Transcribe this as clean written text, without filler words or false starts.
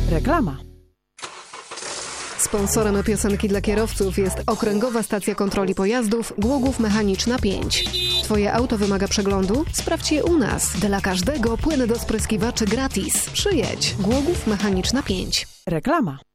Reklama. Sponsorem piosenki dla kierowców jest Okręgowa Stacja Kontroli Pojazdów Głogów Mechaniczna 5. Twoje auto wymaga przeglądu? Sprawdź je u nas. Dla każdego płyn do spryskiwaczy gratis. Przyjedź. Głogów Mechaniczna 5. Reklama.